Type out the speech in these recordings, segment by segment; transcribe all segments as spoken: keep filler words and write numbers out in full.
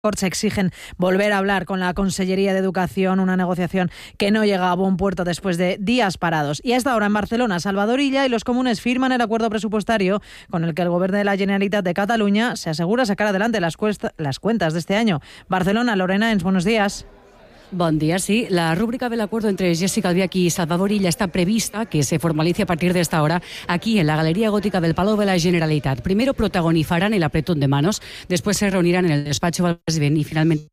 Se exigen volver a hablar con la Consellería de Educación, una negociación que no llega a buen puerto después de días parados. Y a esta hora en Barcelona, Salvador Illa y los comunes firman el acuerdo presupuestario con el que el Gobierno de la Generalitat de Cataluña se asegura sacar adelante las, cuesta, las cuentas de este año. Barcelona, Lorena Ens, buenos días. Bon dia, sí. La rúbrica del acuerdo entre Jessica Albiach y Salvador Illa está prevista que se formalice a partir de esta hora aquí en la Galería Gótica del Palau de la Generalitat. Primero protagonizarán el apretón de manos, después se reunirán en el despacho del presidente y finalmente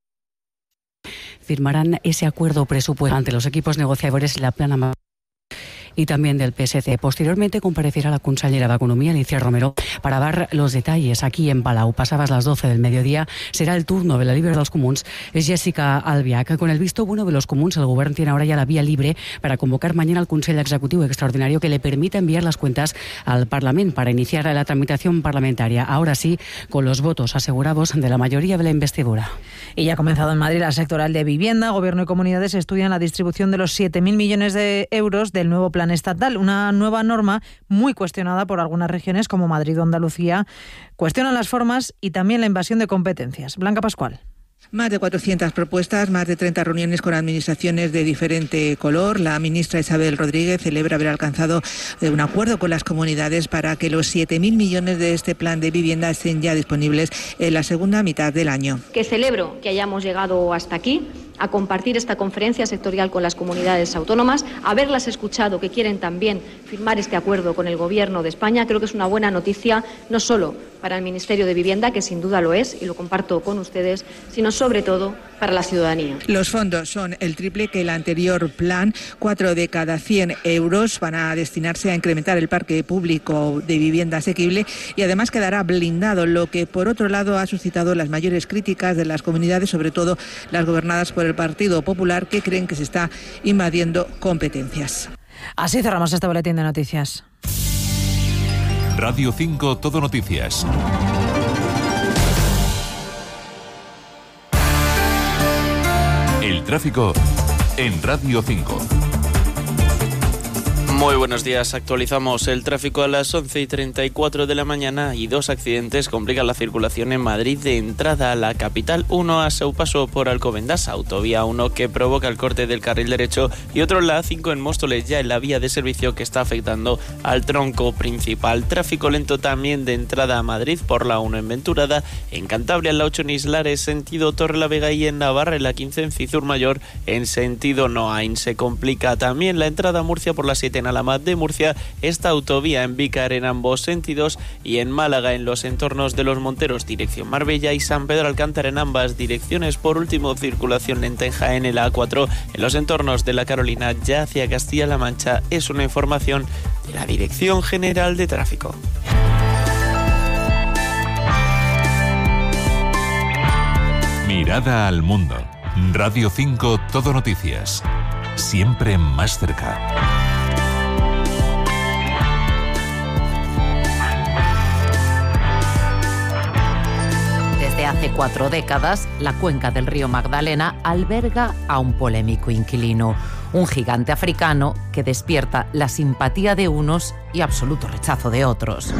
firmarán ese acuerdo presupuestario ante los equipos negociadores y la plana y también del P S C. Posteriormente comparecerá la consellera de Economía, Alicia Romero, para dar los detalles aquí en Palau. Pasadas las doce del mediodía será el turno de la líder dels comuns, Jessica Albiach. Con el visto bueno de los comuns, el Gobierno tiene ahora ya la vía libre para convocar mañana al Consell Executivo Extraordinario que le permita enviar las cuentas al Parlamento para iniciar la tramitación parlamentaria. Ahora sí, con los votos asegurados de la mayoría de la investidura. Y ya ha comenzado en Madrid la sectorial de vivienda. Gobierno y comunidades estudian la distribución de los siete mil millones de euros del nuevo plan estatal, una nueva norma muy cuestionada por algunas regiones como Madrid o Andalucía. Cuestionan las formas y también la invasión de competencias. Blanca Pascual. Más de cuatrocientas propuestas, más de treinta reuniones con administraciones de diferente color. La ministra Isabel Rodríguez celebra haber alcanzado un acuerdo con las comunidades para que los siete mil millones de este plan de vivienda estén ya disponibles en la segunda mitad del año. Que celebro que hayamos llegado hasta aquí, a compartir esta conferencia sectorial con las comunidades autónomas, haberlas escuchado que quieren también firmar este acuerdo con el Gobierno de España. Creo que es una buena noticia, no solo para el Ministerio de Vivienda, que sin duda lo es, y lo comparto con ustedes, sino sobre todo para la ciudadanía. Los fondos son el triple que el anterior plan. Cuatro de cada cien euros van a destinarse a incrementar el parque público de vivienda asequible y además quedará blindado, lo que por otro lado ha suscitado las mayores críticas de las comunidades, sobre todo las gobernadas por el Partido Popular, que creen que se está invadiendo competencias. Así cerramos este boletín de noticias. Radio cinco Todo Noticias. El tráfico en Radio cinco. Muy buenos días, actualizamos el tráfico a las once y treinta y cuatro de la mañana y dos accidentes complican la circulación en Madrid de entrada a la capital. Uno a su paso por Alcobendas, autovía uno que provoca el corte del carril derecho y otro en la A cinco en Móstoles, ya en la vía de servicio que está afectando al tronco principal. Tráfico lento también de entrada a Madrid por la uno en Venturada, en Cantabria en la ocho en Islares, sentido Torrelavega y en Navarra en la quince en Cizur Mayor en sentido Noain. Se complica también la entrada a Murcia por la siete en Alamat de Murcia, esta autovía en Vícar en ambos sentidos y en Málaga en los entornos de Los Monteros dirección Marbella y San Pedro Alcántara en ambas direcciones. Por último, circulación lenta en Jaén en la A cuatro en los entornos de la Carolina ya hacia Castilla-La Mancha. Es una información de la Dirección General de Tráfico. Mirada al mundo. Radio cinco Todo Noticias. Siempre más cerca. Desde hace cuatro décadas, la cuenca del río Magdalena alberga a un polémico inquilino, un gigante africano que despierta la simpatía de unos y absoluto rechazo de otros.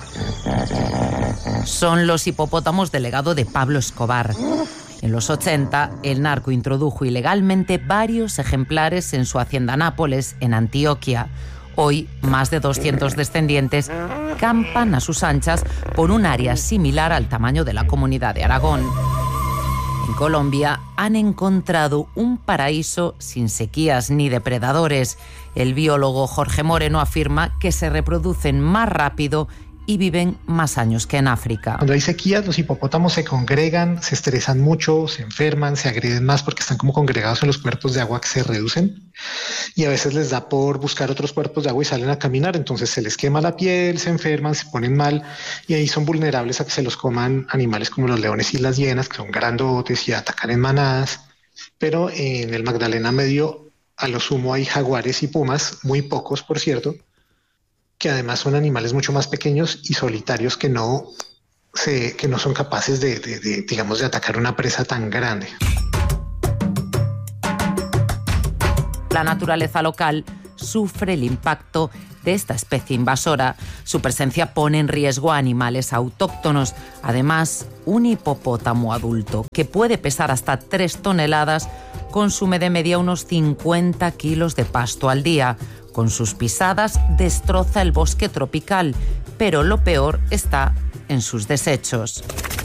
Son los hipopótamos del legado de Pablo Escobar. En los ochenta, el narco introdujo ilegalmente varios ejemplares en su hacienda Nápoles, en Antioquia. Hoy, más de doscientos descendientes campan a sus anchas por un área similar al tamaño de la Comunidad de Aragón. En Colombia han encontrado un paraíso sin sequías ni depredadores. El biólogo Jorge Moreno afirma que se reproducen más rápido y viven más años que en África. Cuando hay sequías, los hipopótamos se congregan, se estresan mucho, se enferman, se agreden más porque están como congregados en los cuerpos de agua que se reducen y a veces les da por buscar otros cuerpos de agua y salen a caminar, entonces se les quema la piel, se enferman, se ponen mal y ahí son vulnerables a que se los coman animales como los leones y las hienas, que son grandotes y atacan en manadas. Pero en el Magdalena Medio a lo sumo hay jaguares y pumas, muy pocos por cierto, que además son animales mucho más pequeños y solitarios que no, se, que no son capaces de, de, de, digamos, de atacar una presa tan grande. La naturaleza local sufre el impacto de esta especie invasora. Su presencia pone en riesgo a animales autóctonos. Además, un hipopótamo adulto, que puede pesar hasta tres toneladas, consume de media unos cincuenta kilos de pasto al día. Con sus pisadas destroza el bosque tropical, pero lo peor está en sus desechos.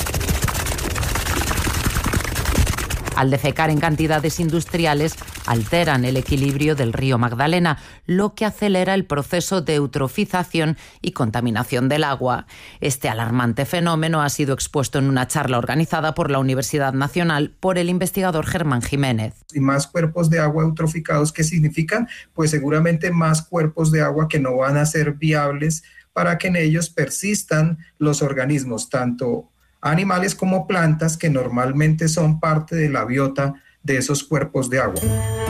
Al defecar en cantidades industriales, alteran el equilibrio del río Magdalena, lo que acelera el proceso de eutrofización y contaminación del agua. Este alarmante fenómeno ha sido expuesto en una charla organizada por la Universidad Nacional por el investigador Germán Jiménez. Y más cuerpos de agua eutroficados, ¿qué significan? Pues seguramente más cuerpos de agua que no van a ser viables para que en ellos persistan los organismos, tanto animales como plantas, que normalmente son parte de la biota de esos cuerpos de agua.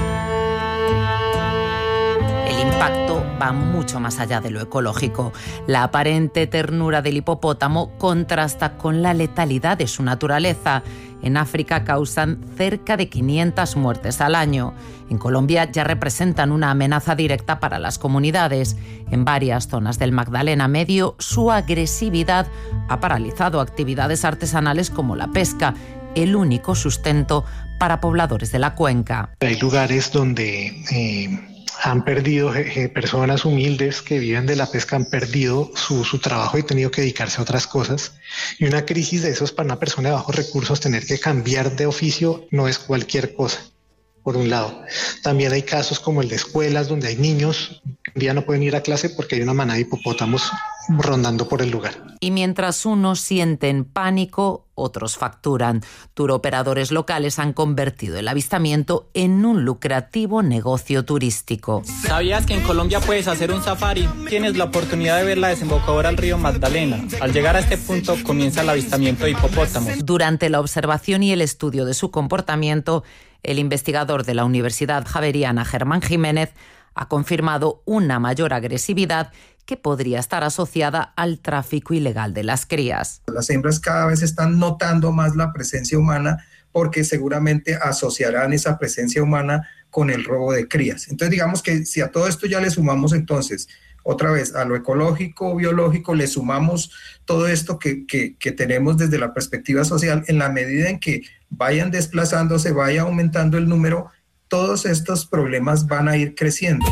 El impacto va mucho más allá de lo ecológico. La aparente ternura del hipopótamo contrasta con la letalidad de su naturaleza. En África causan cerca de quinientas muertes al año. En Colombia ya representan una amenaza directa para las comunidades. En varias zonas del Magdalena Medio, su agresividad ha paralizado actividades artesanales como la pesca, el único sustento para pobladores de la cuenca. Hay lugares donde eh, han perdido eh, personas humildes que viven de la pesca, han perdido su, su trabajo y han tenido que dedicarse a otras cosas. Y una crisis de esos para una persona de bajos recursos, tener que cambiar de oficio no es cualquier cosa, por un lado. También hay casos como el de escuelas donde hay niños que un día no pueden ir a clase porque hay una manada de hipopótamos rondando por el lugar. Y mientras unos sienten pánico, otros facturan. Turoperadores locales han convertido el avistamiento en un lucrativo negocio turístico. ¿Sabías que en Colombia puedes hacer un safari? Tienes la oportunidad de ver la desembocadura al río Magdalena. Al llegar a este punto comienza el avistamiento de hipopótamos. Durante la observación y el estudio de su comportamiento, el investigador de la Universidad Javeriana, Germán Jiménez, ha confirmado una mayor agresividad que podría estar asociada al tráfico ilegal de las crías. Las hembras cada vez están notando más la presencia humana porque seguramente asociarán esa presencia humana con el robo de crías. Entonces digamos que si a todo esto ya le sumamos entonces, otra vez, a lo ecológico, biológico, le sumamos todo esto que, que, que tenemos desde la perspectiva social, en la medida en que vayan desplazándose, vaya aumentando el número, todos estos problemas van a ir creciendo.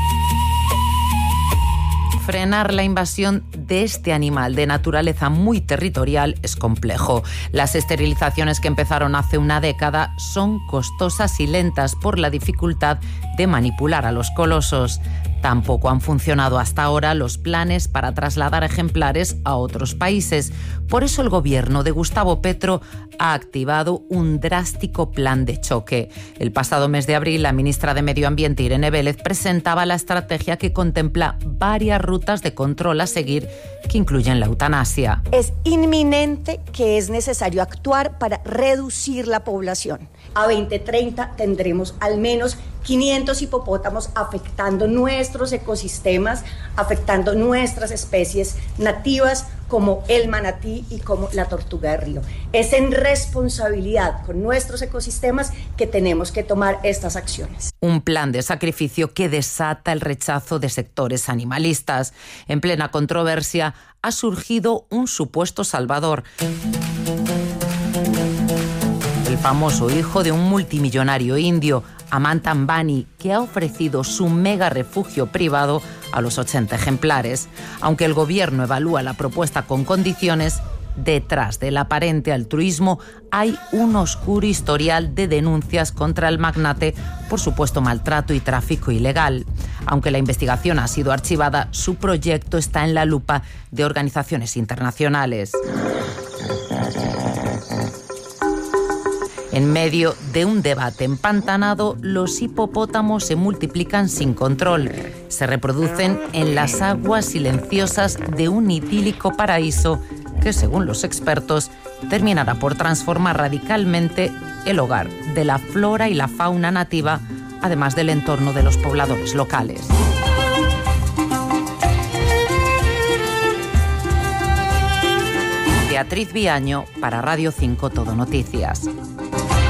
Frenar la invasión de este animal de naturaleza muy territorial es complejo. Las esterilizaciones que empezaron hace una década son costosas y lentas por la dificultad de manipular a los colosos. Tampoco han funcionado hasta ahora los planes para trasladar ejemplares a otros países. Por eso el gobierno de Gustavo Petro ha activado un drástico plan de choque. El pasado mes de abril, la ministra de Medio Ambiente, Irene Vélez, presentaba la estrategia que contempla varias rutas de control a seguir que incluyen la eutanasia. Es inminente que es necesario actuar para reducir la población. A veinte treinta tendremos al menos quinientos hipopótamos afectando nuestros ecosistemas, afectando nuestras especies nativas como el manatí y como la tortuga de río. Es en responsabilidad con nuestros ecosistemas que tenemos que tomar estas acciones. Un plan de sacrificio que desata el rechazo de sectores animalistas. En plena controversia ha surgido un supuesto salvador. El famoso hijo de un multimillonario indio, Amant Ambani, que ha ofrecido su mega refugio privado a los ochenta ejemplares. Aunque el gobierno evalúa la propuesta con condiciones, detrás del aparente altruismo hay un oscuro historial de denuncias contra el magnate por supuesto maltrato y tráfico ilegal. Aunque la investigación ha sido archivada, su proyecto está en la lupa de organizaciones internacionales. En medio de un debate empantanado, los hipopótamos se multiplican sin control. Se reproducen en las aguas silenciosas de un idílico paraíso que, según los expertos, terminará por transformar radicalmente el hogar de la flora y la fauna nativa, además del entorno de los pobladores locales. Beatriz Viaño, para Radio cinco Todo Noticias.